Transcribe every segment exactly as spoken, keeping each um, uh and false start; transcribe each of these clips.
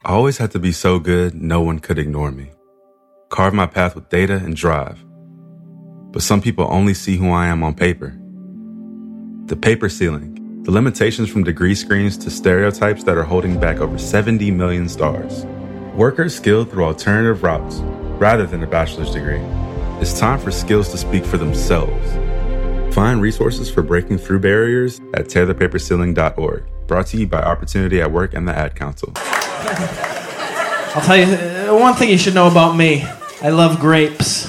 I always had to be so good, no one could ignore me. Carve my path with data and drive. But some people only see who I am on paper. The paper ceiling, the limitations from degree screens to stereotypes that are holding back over seventy million stars. Workers skilled through alternative routes rather than a bachelor's degree. It's time for skills to speak for themselves. Find resources for breaking through barriers at tear the paper ceiling dot org. Brought to you by Opportunity at Work and the Ad Council. I'll tell you, uh, one thing you should know about me. I love grapes.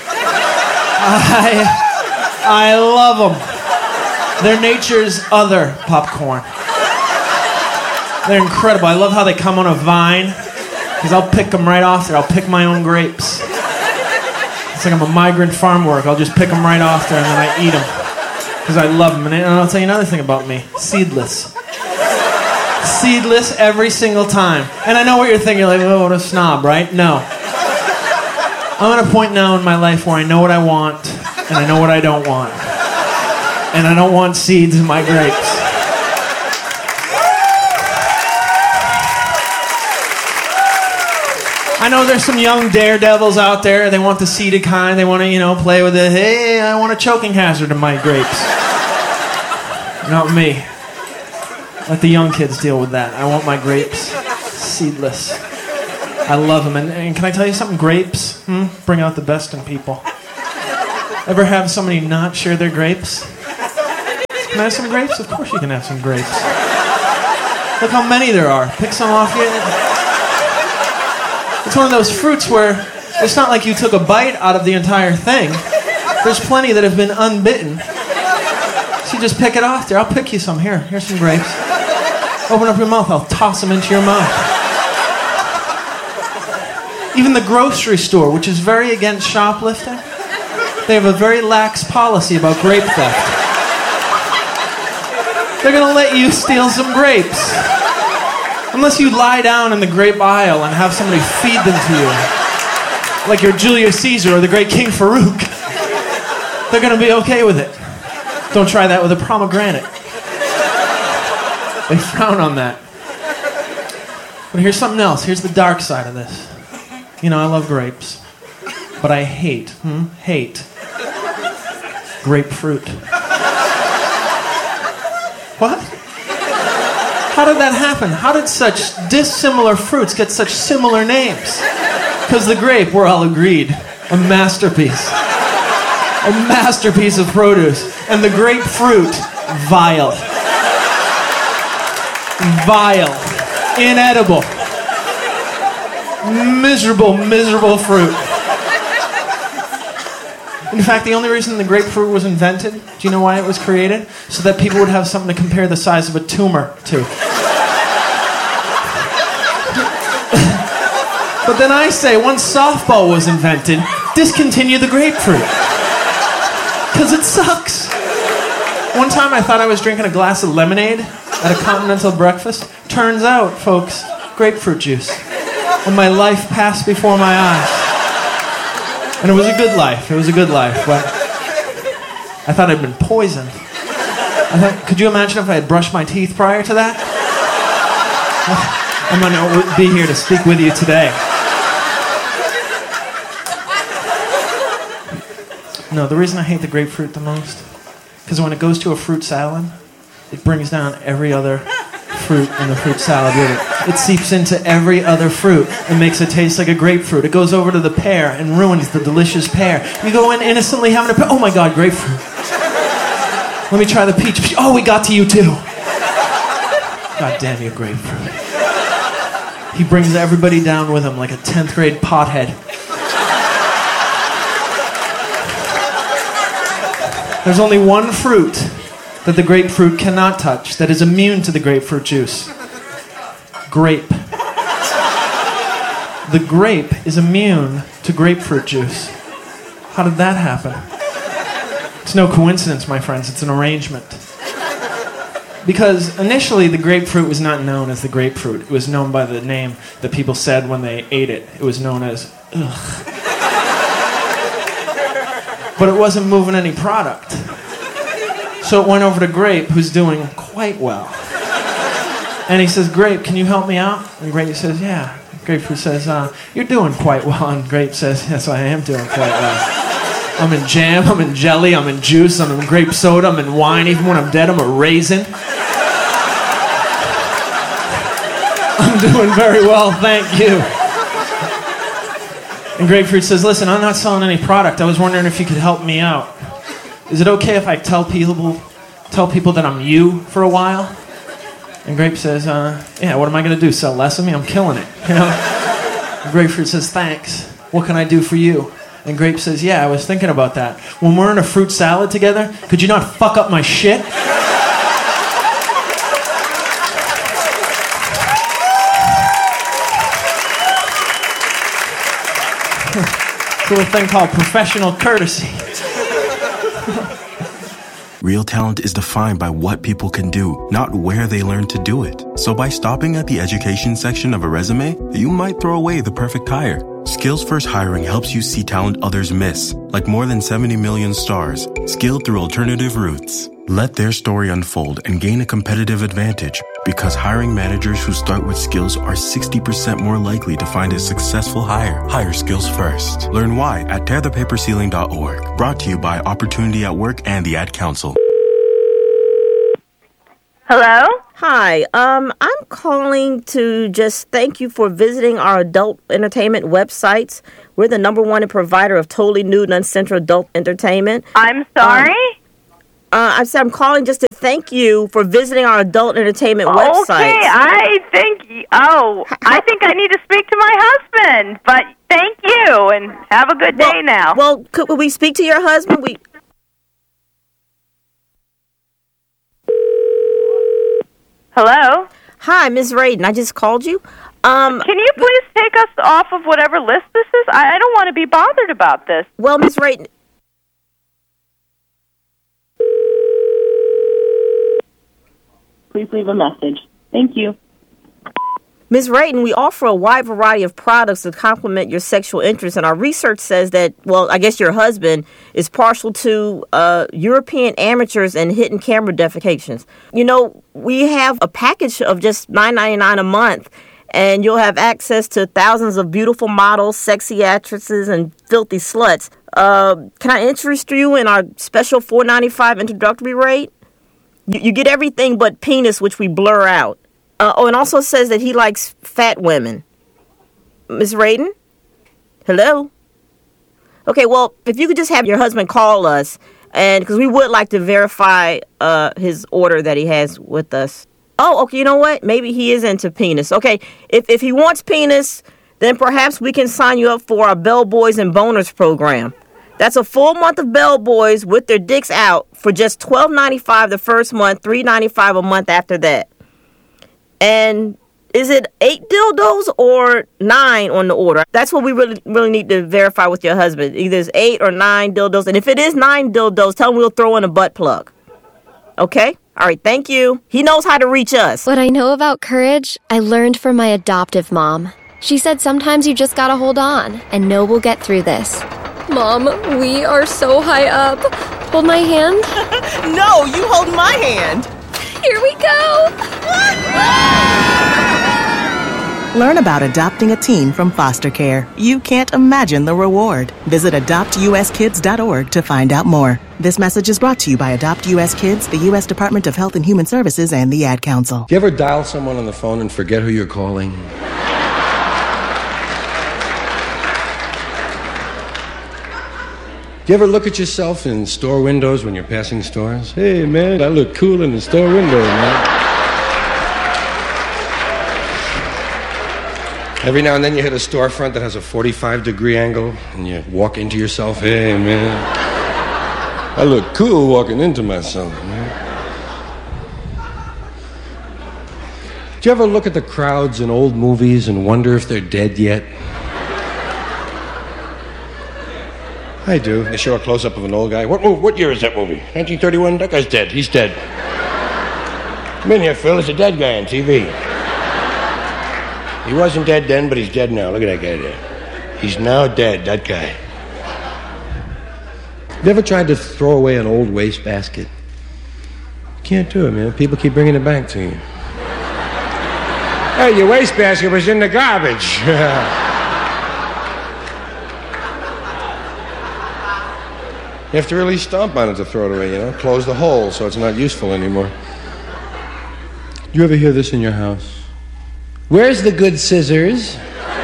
I, I love them. They're nature's other popcorn. They're incredible. I love how they come on a vine, because I'll pick them right off there. I'll pick my own grapes. It's like I'm a migrant farm worker. I'll just pick them right off there and then I eat them, because I love them. And I'll tell you another thing about me. Seedless. Seedless every single time. And I know what you're thinking. You're like, oh, what a snob, right? No. I'm at a point now in my life where I know what I want and I know what I don't want. And I don't want seeds in my grapes. I know there's some young daredevils out there. They want the seeded kind. They want to, you know, play with it. Hey, I want a choking hazard in my grapes. Not me. Let the young kids deal with that. I want my grapes seedless. I love them. And, and can I tell you something? Grapes hmm, bring out the best in people. Ever have somebody not share their grapes? Can I have some grapes? Of course you can have some grapes. Look how many there are. Pick some off you. It's one of those fruits where it's not like you took a bite out of the entire thing. There's plenty that have been unbitten. So you just pick it off there. I'll pick you some. Here, here's some grapes. Open up your mouth. I'll toss them into your mouth. Even the grocery store, which is very against shoplifting, they have a very lax policy about grape theft. They're going to let you steal some grapes. Unless you lie down in the grape aisle and have somebody feed them to you. Like you're Julius Caesar or the great King Farouk. They're going to be okay with it. Don't try that with a pomegranate. They frown on that. But here's something else. Here's the dark side of this. You know, I love grapes. But I hate, hmm, hate grapefruit. What? How did that happen? How did such dissimilar fruits get such similar names? Because the grape, we're all agreed, a masterpiece. A masterpiece of produce. And the grapefruit, vile. Vile. Inedible. Miserable, miserable fruit. In fact, the only reason the grapefruit was invented, do you know why it was created? So that people would have something to compare the size of a tumor to. But then I say, once softball was invented, discontinue the grapefruit. Because it sucks. One time I thought I was drinking a glass of lemonade at a continental breakfast. Turns out, folks, grapefruit juice. And my life passed before my eyes. And it was a good life. It was a good life. But I thought I'd been poisoned. I thought, could you imagine if I had brushed my teeth prior to that? I might not be here to speak with you today. No, the reason I hate the grapefruit the most, because when it goes to a fruit salad, it brings down every other fruit in the fruit salad with it. It seeps into every other fruit and makes it taste like a grapefruit. It goes over to the pear and ruins the delicious pear. You go in innocently having a pear. Oh my God, grapefruit. Let me try the peach. Oh, we got to you too. God damn you, grapefruit. He brings everybody down with him like a tenth grade pothead. There's only one fruit that the grapefruit cannot touch, that is immune to the grapefruit juice. Grape. The grape is immune to grapefruit juice. How did that happen? It's no coincidence, my friends. It's an arrangement. Because initially the grapefruit was not known as the grapefruit. It was known by the name that people said when they ate it. It was known as, ugh. But it wasn't moving any product. So it went over to grape, who's doing quite well. And he says, Grape, can you help me out? And Grape says, yeah. Grapefruit says, uh, you're doing quite well. And Grape says, yes, I am doing quite well. I'm in jam, I'm in jelly, I'm in juice, I'm in grape soda, I'm in wine. Even when I'm dead, I'm a raisin. I'm doing very well, thank you. And Grapefruit says, listen, I'm not selling any product. I was wondering if you could help me out. Is it okay if I tell people, tell people that I'm you for a while? And Grape says, uh, yeah, what am I going to do, sell less of me? I'm killing it, you know? And Grapefruit says, thanks. What can I do for you? And Grape says, yeah, I was thinking about that. When we're in a fruit salad together, could you not fuck up my shit? It's a little thing called professional courtesy. Real talent is defined by what people can do, not where they learn to do it. So by stopping at the education section of a resume, you might throw away the perfect hire. Skills First Hiring helps you see talent others miss, like more than seventy million stars, skilled through alternative routes. Let their story unfold and gain a competitive advantage, because hiring managers who start with skills are sixty percent more likely to find a successful hire. Hire skills first. Learn why at tear the paper ceiling dot org. Brought to you by Opportunity at Work and the Ad Council. Hello? Hi, um, I'm calling to just thank you for visiting our adult entertainment websites. We're the number one provider of totally nude and uncensored adult entertainment. I'm sorry? Um, uh, I said I'm calling just to thank you for visiting our adult entertainment okay, websites. Okay, I think, oh, I think I need to speak to my husband, but thank you, and have a good well, day now. Well, could we speak to your husband? We... Hello? Hi, Miz Radin. I just called you. Um, Can you please take us off of whatever list this is? I, I don't want to be bothered about this. Well, Miz Radin... Please leave a message. Thank you. Miz Radin, we offer a wide variety of products to complement your sexual interests, and our research says that, well, I guess your husband is partial to uh, European amateurs and hidden camera defecations. You know, we have a package of just nine ninety-nine a month, and you'll have access to thousands of beautiful models, sexy actresses, and filthy sluts. Uh, can I interest you in our special four ninety-five introductory rate? You, you get everything but penis, which we blur out. Uh, oh, and also says that he likes fat women. Miz Radin? Hello? Okay, well, if you could just have your husband call us, and because we would like to verify uh, his order that he has with us. Oh, okay, you know what? Maybe he is into penis. Okay, if, if he wants penis, then perhaps we can sign you up for our Bellboys and Boners program. That's a full month of Bellboys with their dicks out for just twelve ninety-five the first month, three ninety-five a month after that. And is it eight dildos or nine on the order? That's what we really really need to verify with your husband. Either it's eight or nine dildos. And if it is nine dildos, tell him we'll throw in a butt plug. Okay? All right, thank you. He knows how to reach us. What I know about courage, I learned from my adoptive mom. She said sometimes you just gotta hold on and know we'll get through this. Mom, we are so high up. Hold my hand. No, you hold my hand. Here we go! Learn about adopting a teen from foster care. You can't imagine the reward. Visit adopt u s kids dot org to find out more. This message is brought to you by Adopt U S Kids, the U S Department of Health and Human Services, and the Ad Council. Do you ever dial someone on the phone and forget who you're calling? Do you ever look at yourself in store windows when you're passing stores? Hey, man, I look cool in the store window, man. Every now and then you hit a storefront that has a forty-five degree angle, and you walk into yourself, hey, man, I look cool walking into myself, man. Do you ever look at the crowds in old movies and wonder if they're dead yet? I do. They show a close-up of an old guy. What move? What year is that movie? nineteen thirty-one? That guy's dead. He's dead. Come in here, Phil. There's a dead guy on T V. He wasn't dead then, but he's dead now. Look at that guy there. He's now dead, that guy. You ever tried to throw away an old wastebasket? You can't do it, man. People keep bringing it back to you. Hey, your wastebasket was in the garbage. You have to really stomp on it to throw it away, you know? Close the hole so it's not useful anymore. You ever hear this in your house? Where's the good scissors?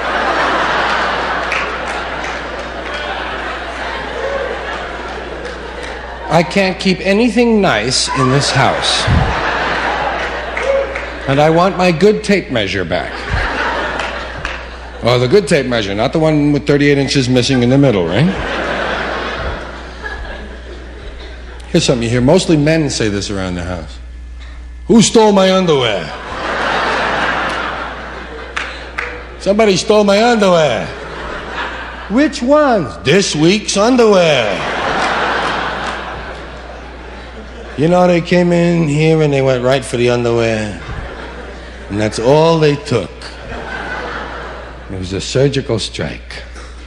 I can't keep anything nice in this house. And I want my good tape measure back. Oh, the good tape measure, not the one with thirty-eight inches missing in the middle, right? Here's something you hear. Mostly men say this around the house. Who stole my underwear? Somebody stole my underwear. Which ones? This week's underwear. You know, they came in here and they went right for the underwear. And that's all they took. It was a surgical strike.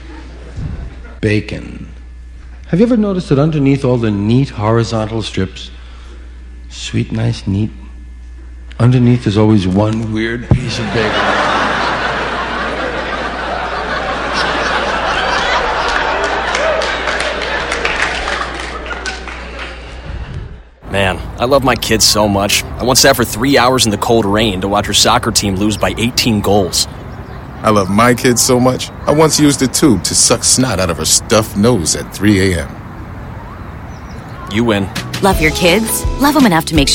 Bacon. Have you ever noticed that underneath all the neat horizontal strips, sweet, nice, neat, underneath there's always one weird piece of bacon? Man, I love my kids so much. I once sat for three hours in the cold rain to watch her soccer team lose by eighteen goals. I love my kids so much, I once used a tube to suck snot out of her stuffed nose at three a.m. You win. Love your kids? Love them enough to make